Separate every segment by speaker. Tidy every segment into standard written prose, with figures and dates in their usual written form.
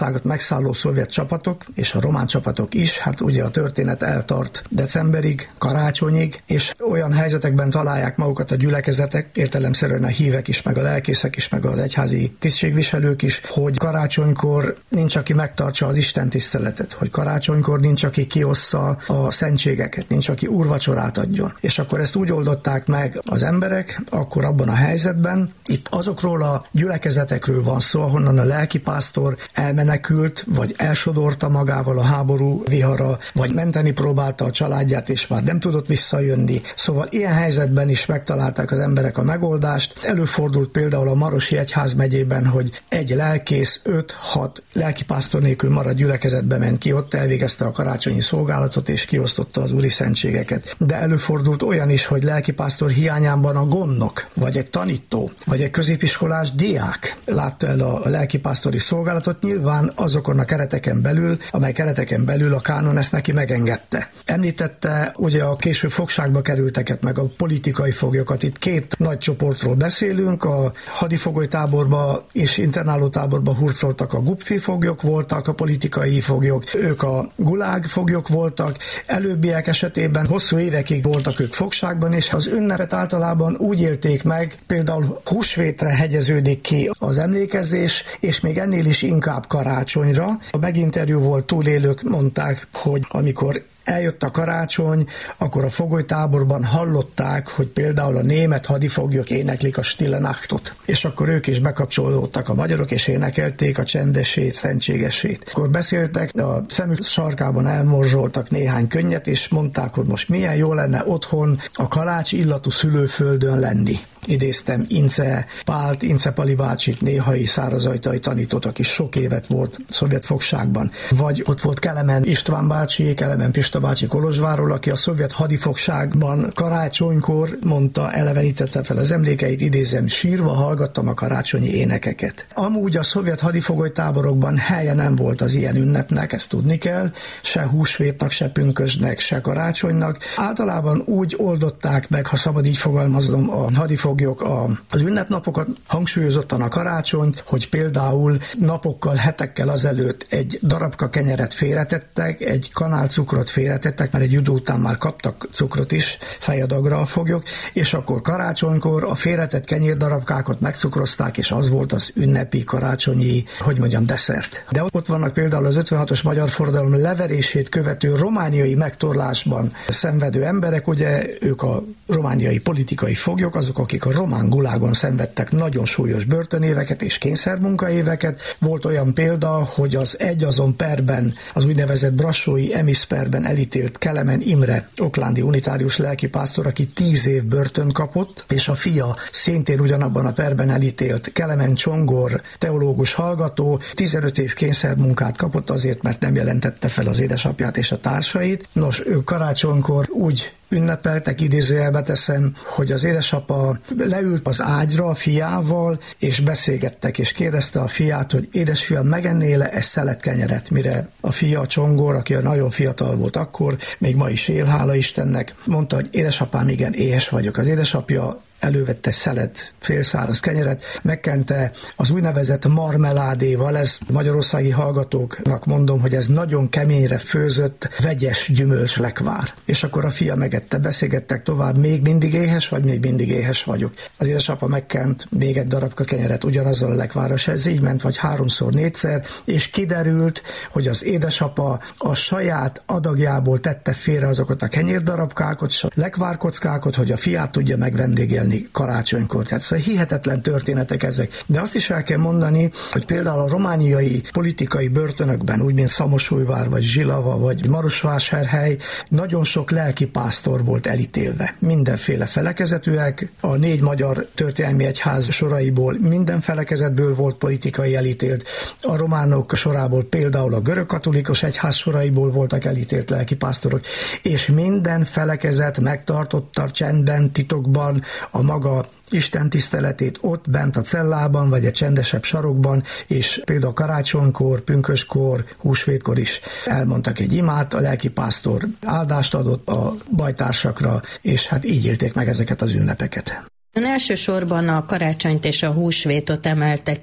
Speaker 1: megszálló szovjet csapatok és a román csapatok is, hát ugye a történet eltart decemberig, karácsonyig, és olyan helyzetekben találják magukat a gyülekezetek, értelemszerűen a hívek is, meg a lelkészek is, meg az egyházi tisztségviselők is, hogy karácsonykor nincs, aki megtartsa az Isten tiszteletet, hogy karácsonykor nincs, aki kiossza a szentségeket, nincs, aki úrvacsorát adjon. És akkor ezt úgy oldották meg az emberek, akkor abban a helyzetben, itt azokról a gyülekezetekről van szó, ahonnan a lelkipásztor elmenekült, vagy elsodorta magával a háború vihara, vagy menteni próbálta a családját, és már nem tudott visszajönni. Szóval ilyen helyzetben is megtalálták az emberek a megoldást. Előfordult például a Marosi egyházmegyében, hogy egy lelkész 5-6 lelkipásztor nélkül maradt gyülekezetbe ment ki, ott elvégezte a karácsonyi szolgálatot, és kiosztotta az úri szentségeket. De előfordult olyan is, hogy lelkipásztor hiányában a gondnok, vagy egy tanító, vagy egy középiskolás diák látta el a lelkipásztori szolgálatot, nyilván azokon a kereteken belül, amely kereteken belül a kánon ezt neki megengedte. Említette ugye a később fogságba kerülteket, meg a politikai foglyokat. Itt két nagy csoportról beszélünk, a hadifogolytáborba és internálótáborba hurcoltak a gupfi foglyok voltak, a politikai foglyok, ők a gulág foglyok voltak, előbbiek esetében hosszú évekig voltak ők fogságban, és az ünnepet általában úgy élték meg, például húsvétre hegyeződik ki az emlékezés, és még ennél is inkább karácsonyra. A meginterjú volt túlélők, mondták, hogy amikor eljött a karácsony, akkor a fogolytáborban hallották, hogy például a német hadifoglyok éneklik a Stille Nachtot. És akkor ők is bekapcsolódtak a magyarok, és énekelték a csendesét, szentségesét. Akkor beszéltek, a szemük sarkában elmorzsoltak néhány könnyet, és mondták, hogy most milyen jó lenne otthon a kalács illatú szülőföldön lenni. Idéztem Ince Pált, Ince Pali bácsit, néhai szárazajtai tanított, aki sok évet volt szovjet fogságban. Vagy ott volt Kelemen István bácsi, Kelemen Pista bácsi Kolozsvárról, aki a szovjet hadifogságban karácsonykor mondta, elevenítette fel az emlékeit, idézem, sírva hallgattam a karácsonyi énekeket. Amúgy a szovjet hadifogolytáborokban helye nem volt az ilyen ünnepnek, ezt tudni kell, se húsvétnak, se pünkösdnek, se karácsonynak. Általában úgy oldották meg, ha szabad így fogalmaznom, a hadifoglyok az ünnepnapokat, hangsúlyozottan a karácsonyt, hogy például napokkal, hetekkel azelőtt egy darabka kenyeret félretettek, egy kanál cukrot félretettek, mert egy idő után már kaptak cukrot is fejadagra a foglyok, és akkor karácsonykor a félretett kenyérdarabkákat megcukrozták, és az volt az ünnepi karácsonyi, desszert. De ott vannak például az 56-os magyar forradalom leverését követő romániai megtorlásban szenvedő emberek, ugye ők a romániai politikai foglyok, azok, akik a román gulágon szenvedtek nagyon súlyos börtönéveket és kényszermunkaéveket. Volt olyan példa, hogy az egyazon perben, az úgynevezett brassói Emis perben elítélt Kelemen Imre, oklándi unitárius lelkipásztor, aki 10 év börtön kapott, és a fia szintén ugyanabban a perben elítélt Kelemen Csongor, teológus hallgató, 15 év kényszermunkát kapott azért, mert nem jelentette fel az édesapját és a társait. Nos, ők karácsonykor úgy ünnepeltek, idézőjelbe teszem, hogy az édesapa leült az ágyra a fiával, és beszélgettek, és kérdezte a fiát, hogy édesfiam, megennél egy szelet kenyeret, mire a fia, a Csongor, aki nagyon fiatal volt akkor, még ma is él, hála Istennek, mondta, hogy édesapám, igen, éhes vagyok. Az édesapja elővette egy szelet félszáraz kenyeret, megkente az úgynevezett marmeládéval, ez magyarországi hallgatóknak mondom, hogy ez nagyon keményre főzött, vegyes gyümölcslekvár. És akkor a fia megette, beszélgettek tovább, még mindig éhes vagy, még mindig éhes vagyok. Az édesapa megkent még egy darabka kenyeret ugyanazzal a lekvárral, és ez így ment, vagy 3-4-szer, és kiderült, hogy az édesapa a saját adagjából tette félre azokat a kenyérdarabkákat, és a lekvárkockákat, hogy a fiát tudja megvendégelni karácsonykor. Tehát szóval hihetetlen történetek ezek. De azt is el kell mondani, hogy például a romániai politikai börtönökben, úgy mint Szamosújvár, vagy Zsilava, vagy Marosvásárhely, nagyon sok lelkipásztor volt elítélve. Mindenféle felekezetűek, a 4 magyar történelmi egyház soraiból minden felekezetből volt politikai elítélt. A románok sorából például a görögkatolikus egyház soraiból voltak elítélt lelkipásztorok, és minden felekezet megtartotta csendben, titokban a maga Isten tiszteletét ott bent a cellában, vagy egy csendesebb sarokban, és például karácsonykor, pünköstkor, húsvétkor is elmondtak egy imát, a lelkipásztor áldást adott a bajtársakra, és hát így élték meg ezeket az ünnepeket.
Speaker 2: Ön elsősorban a karácsonyt és a húsvétot emelte ki.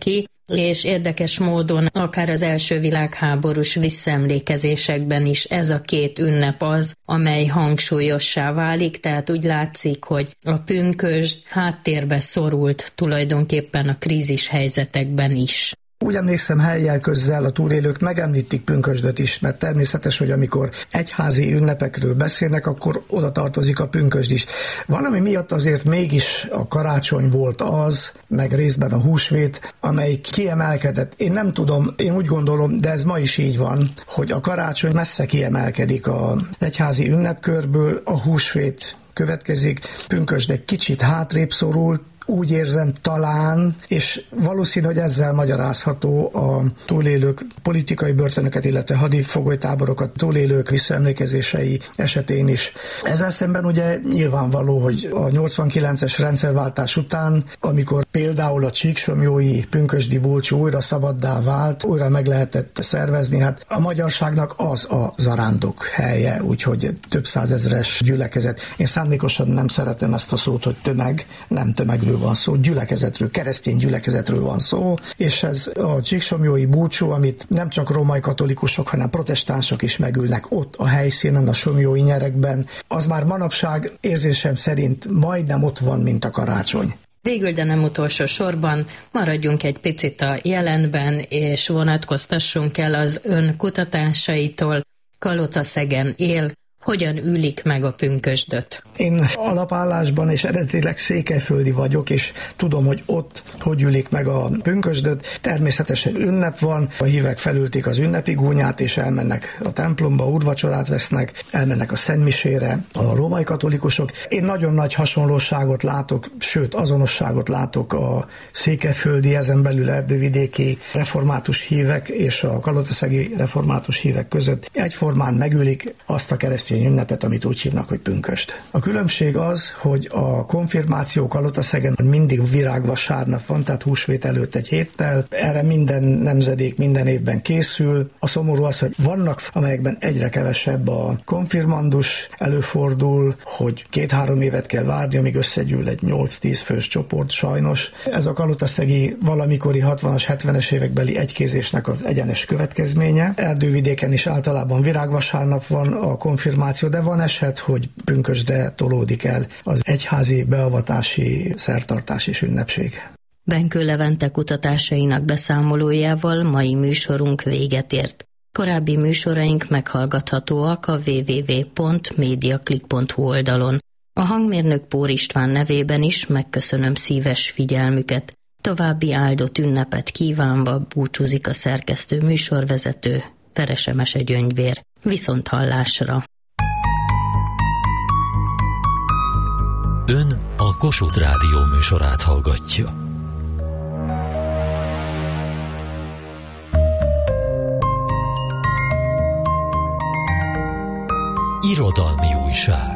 Speaker 2: és érdekes módon akár az első világháborús visszaemlékezésekben is ez a két ünnep az, amely hangsúlyossá válik, tehát úgy látszik, hogy a pünkösd háttérbe szorult tulajdonképpen a krízis helyzetekben is.
Speaker 1: Úgy emlékszem, helyjel közzel a túlélők megemlítik pünkösdöt is, mert természetes, hogy amikor egyházi ünnepekről beszélnek, akkor oda tartozik a pünkösd is. Valami miatt azért mégis a karácsony volt az, meg részben a húsvét, amely kiemelkedett. Én nem tudom, én úgy gondolom, de ez ma is így van, hogy a karácsony messze kiemelkedik az egyházi ünnepkörből, a húsvét következik, pünkösd egy kicsit hátrébb szorult, úgy érzem talán, és valószínű, hogy ezzel magyarázható a túlélők politikai börtönöket, illetve hadifogolytáborokat túlélők visszaemlékezései esetén is. Ezzel szemben ugye nyilvánvaló, hogy a 89-es rendszerváltás után, amikor például a csíksomlyói pünkösdi búcsú újra szabaddá vált, újra meg lehetett szervezni, hát a magyarságnak az a zarándok helye, úgyhogy több százezres gyülekezet. Én szándékosan nem szeretem ezt a szót, hogy tömeg, nem tömegről van szó, gyülekezetről, keresztény gyülekezetről van szó, és ez a csíksomlyói búcsú, amit nem csak római katolikusok, hanem protestánsok is megülnek ott a helyszínen, a somlyói nyerekben, az már manapság érzésem szerint majdnem ott van, mint a karácsony.
Speaker 2: Végül, de nem utolsó sorban, maradjunk egy picit a jelenben, és vonatkoztassunk el az ön kutatásaitól. Kalotaszegen él, hogyan ülik meg a pünkösdöt?
Speaker 1: Én alapállásban és eredetileg székelyföldi vagyok, és tudom, hogy ott hogy ülik meg a pünkösdöt. Természetesen ünnep van, a hívek felülték az ünnepi gúnyát, és elmennek a templomba, úrvacsorát vesznek, elmennek a szentmisére a római katolikusok. Én nagyon nagy hasonlóságot látok, sőt azonosságot látok a székelyföldi, ezen belül erdővidéki református hívek és a kalotaszegi református hívek között. Egyformán megülik azt a keresztény ünnepet, amit úgy hívnak, hogy pünkösd. A különbség az, hogy a konfirmáció Kalotaszegen mindig virágvasárnap van, tehát húsvét előtt egy héttel. Erre minden nemzedék minden évben készül. A szomorú az, hogy vannak, amelyekben egyre kevesebb a konfirmandus, előfordul, hogy 2-3 évet kell várni, amíg összegyűl egy 8-10 fős csoport, sajnos. Ez a kalotaszegi valamikori 60-as, 70-es évekbeli egykézésnek az egyenes következménye. Erdővidéken is általában virágvasárnap van a konfirmáció, de van eset, hogy pünkösdre tolódik el az egyházi beavatási, szertartási ünnepség.
Speaker 2: Benkő Levente kutatásainak beszámolójával mai műsorunk véget ért. Korábbi műsoraink meghallgathatóak a www.mediaclick.hu oldalon. A hangmérnök Pór István nevében is megköszönöm szíves figyelmüket. További áldott ünnepet kívánva búcsúzik a szerkesztő műsorvezető, Perese Mese Gyöngyvér. Viszonthallásra!
Speaker 3: Ön a Kossuth Rádió műsorát hallgatja. Irodalmi újság.